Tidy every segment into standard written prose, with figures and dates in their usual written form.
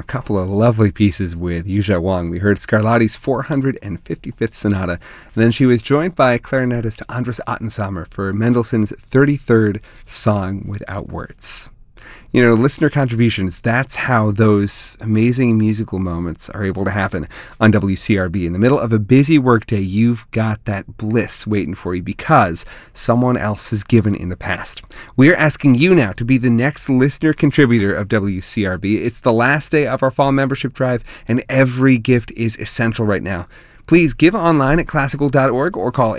couple of lovely pieces with Yuzha Wang. We heard Scarlatti's 455th Sonata, and then she was joined by clarinetist Andras Ottensamer for Mendelssohn's 33rd Song Without Words. You know, listener contributions, that's how those amazing musical moments are able to happen on WCRB. In the middle of a busy workday, you've got that bliss waiting for you because someone else has given in the past. We're asking you now to be the next listener contributor of WCRB. It's the last day of our fall membership drive, and every gift is essential right now. Please give online at classical.org or call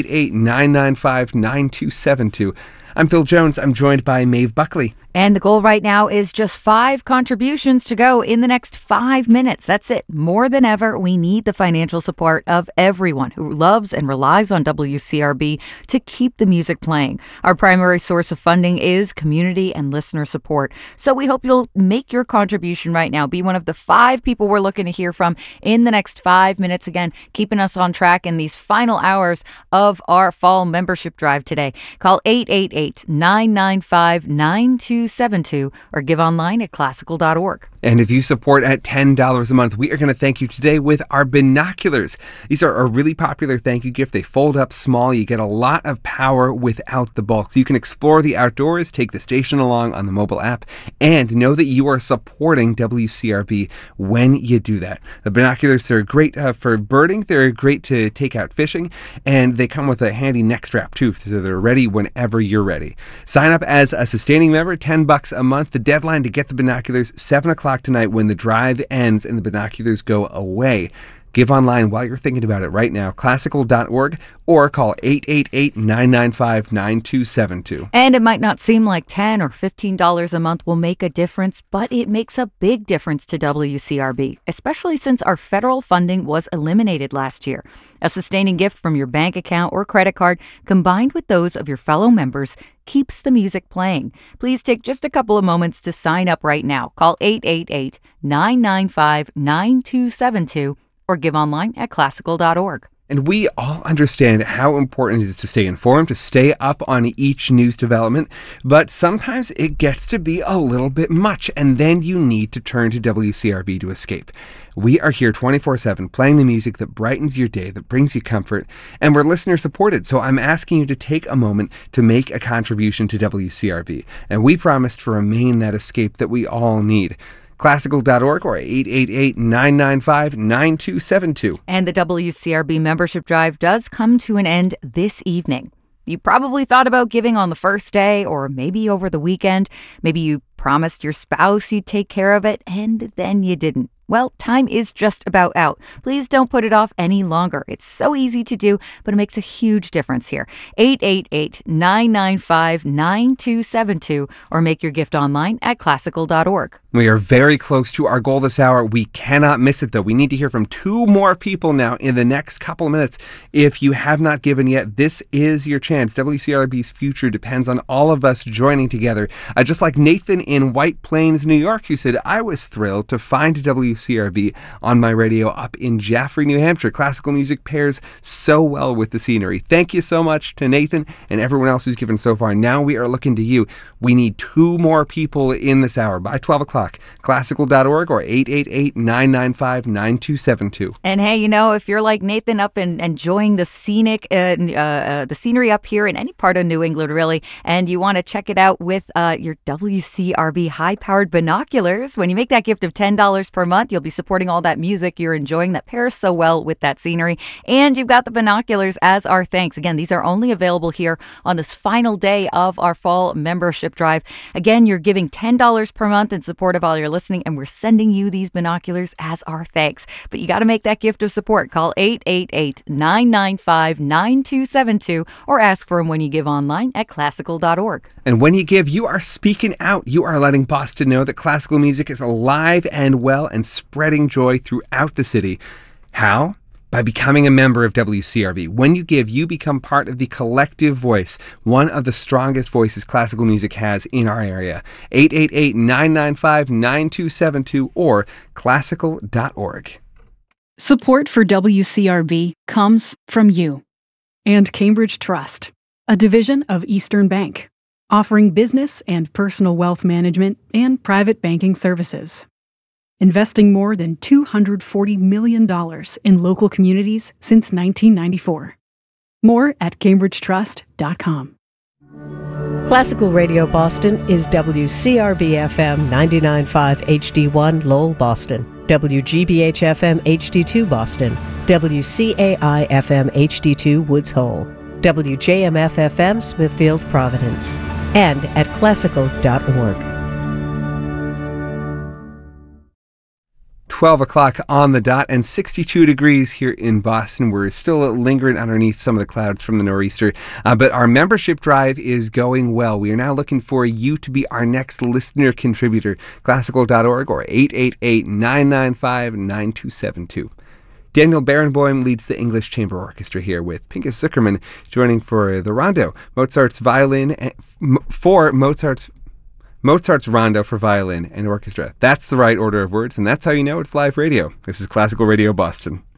888-995-9272. I'm Phil Jones. I'm joined by Maeve Buckley. And the goal right now is just 5 contributions to go in the next 5 minutes. That's it. More than ever, we need the financial support of everyone who loves and relies on WCRB to keep the music playing. Our primary source of funding is community and listener support. So we hope you'll make your contribution right now. Be one of the 5 people we're looking to hear from in the next 5 minutes. Again, keeping us on track in these final hours of our fall membership drive today. Call 888-995-9272 or give online at classical.org. And if you support at $10 a month, we are going to thank you today with our binoculars. These are a really popular thank you gift. They fold up small. You get a lot of power without the bulk. So you can explore the outdoors, take the station along on the mobile app, and know that you are supporting WCRB when you do that. The binoculars are great for birding. They're great to take out fishing, and they come with a handy neck strap too, so they're ready whenever you're ready. Sign up as a sustaining member, $10 a month. The deadline to get the binoculars, 7 o'clock tonight when the drive ends and the binoculars go away. Give online while you're thinking about it right now, classical.org, or call 888-995-9272. And it might not seem like $10 or $15 a month will make a difference, but it makes a big difference to WCRB, especially since our federal funding was eliminated last year. A sustaining gift from your bank account or credit card, combined with those of your fellow members, keeps the music playing. Please take just a couple of moments to sign up right now. Call 888-995-9272 or give online at classical.org. And we all understand how important it is to stay informed, to stay up on each news development, but sometimes it gets to be a little bit much, and then you need to turn to WCRB to escape. We are here 24/7 playing the music that brightens your day, that brings you comfort, and we're listener supported, so I'm asking you to take a moment to make a contribution to WCRB, and we promise to remain that escape that we all need. Classical.org or 888-995-9272. And the WCRB membership drive does come to an end this evening. You probably thought about giving on the first day or maybe over the weekend. Maybe you promised your spouse you'd take care of it and then you didn't. Well, time is just about out. Please don't put it off any longer. It's so easy to do, but it makes a huge difference here. 888-995-9272 or make your gift online at classical.org. We are very close to our goal this hour. We cannot miss it, though. We need to hear from 2 more people now in the next couple of minutes. If you have not given yet, this is your chance. WCRB's future depends on all of us joining together. Just like Nathan in White Plains, New York, who said, I was thrilled to find WCRB on my radio up in Jaffrey, New Hampshire. Classical music pairs so well with the scenery. Thank you so much to Nathan and everyone else who's given so far. Now we are looking to you. We need 2 more people in this hour by 12 o'clock. Classical.org or 888-995-9272. And hey, you know, if you're like Nathan up and enjoying the scenery up here in any part of New England, really, and you want to check it out with your WCRB high-powered binoculars, when you make that gift of $10 per month, you'll be supporting all that music you're enjoying that pairs so well with that scenery. And you've got the binoculars as our thanks. Again, these are only available here on this final day of our fall membership drive. Again, you're giving $10 per month in support of all your listening, and we're sending you these binoculars as our thanks. But you got to make that gift of support. Call 888-995-9272 or ask for them when you give online at classical.org. And when you give, you are speaking out. You are letting Boston know that classical music is alive and well and spreading joy throughout the city. How? By becoming a member of WCRB. When you give, you become part of the collective voice, one of the strongest voices classical music has in our area. 888-995-9272 or classical.org. Support for WCRB comes from you and Cambridge Trust, a division of Eastern Bank, offering business and personal wealth management and private banking services. investing more than $240 million in local communities since 1994. More at cambridgetrust.com. Classical Radio Boston is WCRB-FM 99.5 HD1 Lowell, Boston, WGBH-FM HD2 Boston, WCAI-FM HD2 Woods Hole, WJMF-FM Smithfield, Providence, and at classical.org. 12 o'clock on the dot and 62 degrees here in Boston. We're still lingering underneath some of the clouds from the nor'easter, but our membership drive is going well. We are now looking for you to be our next listener contributor. Classical.org or 888-995-9272. Daniel Barenboim leads the English Chamber Orchestra here with Pinchas Zuckerman joining for the Rondo, Mozart's Rondo for violin and orchestra. That's the right order of words, and that's how you know it's live radio. This is Classical Radio Boston.